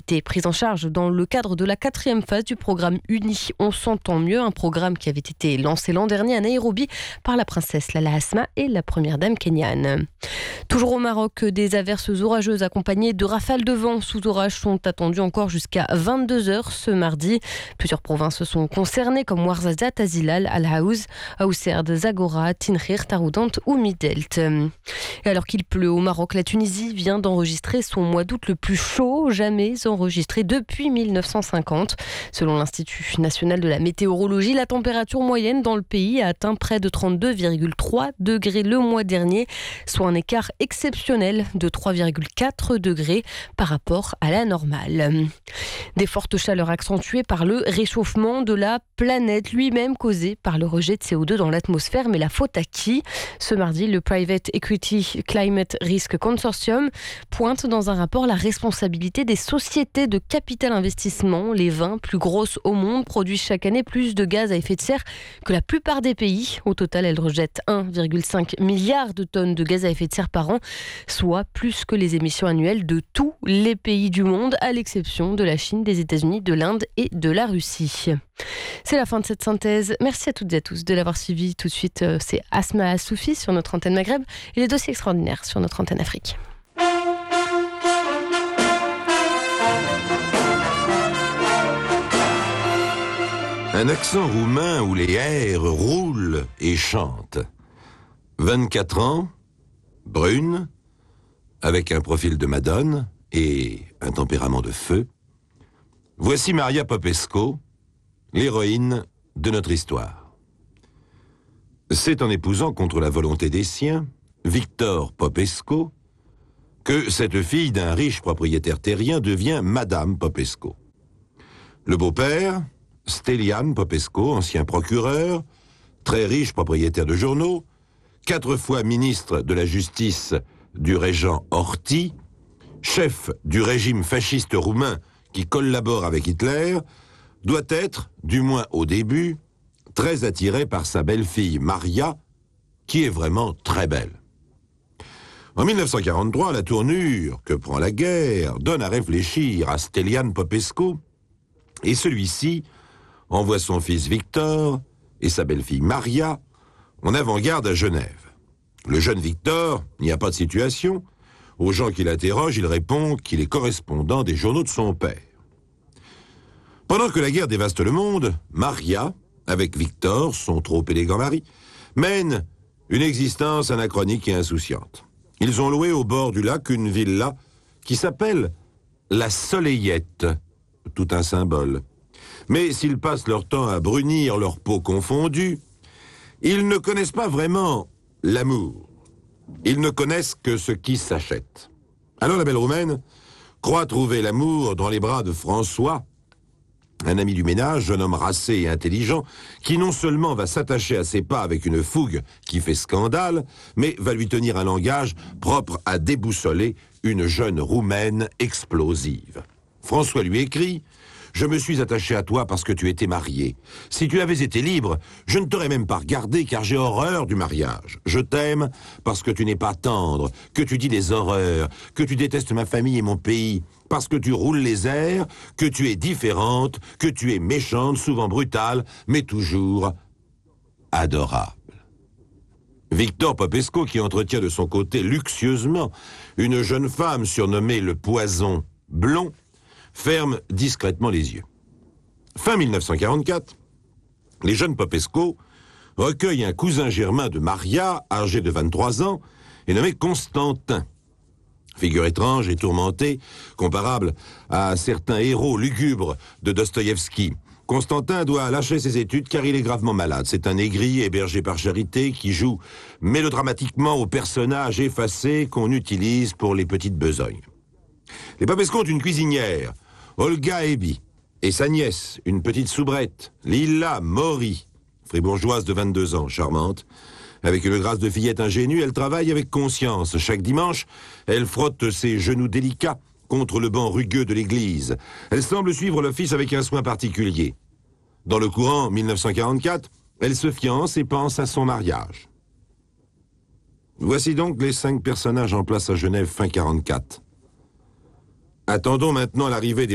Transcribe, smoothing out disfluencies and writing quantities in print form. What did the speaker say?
été prise en charge dans le cadre de la 4e phase du programme Uni. On s'entend mieux, un programme qui avait été lancé l'an dernier à Nairobi par la princesse Lala Asma et la première dame kenyane. Toujours au Maroc, des averses orageuses accompagnées de rafales de vent sous orage sont attendues encore jusqu'à 22h ce mardi. Plusieurs provinces sont concernées comme Ouarzazate, Azilal, Al-Haouz, Aousserd, Zagora, Tinrir, Taroudant ou Midelt. Et alors qu'il pleut au Maroc, la Tunisie vient d'enregistrer son mois d'août le plus chaud jamais enregistré depuis 1950. Selon l'Institut national de la météorologie, la température moyenne dans le pays a atteint près de 32,3 degrés le mois dernier, soit un écart exceptionnel de 3,4 degrés par rapport à la normale. Des fortes chaleurs accentuées par le réchauffement de la planète, lui-même causé par le rejet de CO2 dans l'atmosphère. Mais la faute à qui ? Ce mardi, le Private Equity Climate Risk Consortium pointe dans un rapport la responsabilité des sociétés de capital investissement. Les 20 plus grosses au monde produisent chaque année plus de gaz à effet de serre que la plupart des pays. Au total, elles rejettent 1,5 milliard de tonnes de gaz à effet de serre par an, soit plus que les émissions annuelles de tous les pays du monde, à l'exception de la Chine, des États-Unis, de l'Inde et de la Russie. C'est la fin de cette synthèse. Merci à toutes et à tous de l'avoir suivi. Tout de suite, c'est Asma Assoufi sur notre antenne Maghreb et les dossiers extraordinaires sur notre antenne Afrique. Un accent roumain où les R roulent et chantent. 24 ans, brune, avec un profil de madone et un tempérament de feu. Voici Maria Popescu, l'héroïne de notre histoire. C'est en épousant contre la volonté des siens, Victor Popescu, que cette fille d'un riche propriétaire terrien devient Madame Popescu. Le beau-père, Stelian Popescu, ancien procureur, très riche propriétaire de journaux, 4 fois ministre de la Justice du régent Horthy, chef du régime fasciste roumain qui collabore avec Hitler, doit être, du moins au début, très attiré par sa belle-fille Maria, qui est vraiment très belle. En 1943, la tournure que prend la guerre donne à réfléchir à Stelian Popescu, et celui-ci envoie son fils Victor et sa belle-fille Maria en avant-garde à Genève. Le jeune Victor n'y a pas de situation. Aux gens qui l'interrogent, il répond qu'il est correspondant des journaux de son père. Pendant que la guerre dévaste le monde, Maria, avec Victor, son trop élégant mari, mène une existence anachronique et insouciante. Ils ont loué au bord du lac une villa qui s'appelle la Soleillette, tout un symbole. Mais s'ils passent leur temps à brunir leur peau confondue, ils ne connaissent pas vraiment l'amour. Ils ne connaissent que ce qui s'achète. Alors la belle Roumaine croit trouver l'amour dans les bras de François, un ami du ménage, jeune homme racé et intelligent, qui non seulement va s'attacher à ses pas avec une fougue qui fait scandale, mais va lui tenir un langage propre à déboussoler une jeune Roumaine explosive. François lui écrit « Je me suis attaché à toi parce que tu étais marié. Si tu avais été libre, je ne t'aurais même pas regardé car j'ai horreur du mariage. Je t'aime parce que tu n'es pas tendre, que tu dis des horreurs, que tu détestes ma famille et mon pays, parce que tu roules les airs, que tu es différente, que tu es méchante, souvent brutale, mais toujours adorable. » Victor Popescu, qui entretient de son côté luxueusement une jeune femme surnommée le Poison Blond, ferme discrètement les yeux. Fin 1944, les jeunes Popescu recueillent un cousin germain de Maria, âgé de 23 ans, et nommé Constantin. Figure étrange et tourmentée, comparable à certains héros lugubres de Dostoïevski. Constantin doit lâcher ses études car il est gravement malade. C'est un aigri hébergé par charité qui joue mélodramatiquement au personnage effacé qu'on utilise pour les petites besognes. Les Popescu ont une cuisinière, Olga Ebi, et sa nièce, une petite soubrette, Lila Mori, fribourgeoise de 22 ans, charmante. Avec une grâce de fillette ingénue, elle travaille avec conscience. Chaque dimanche, elle frotte ses genoux délicats contre le banc rugueux de l'église. Elle semble suivre l'office avec un soin particulier. Dans le courant 1944, elle se fiance et pense à son mariage. Voici donc les 5 personnages en place à Genève fin 44. Attendons maintenant l'arrivée des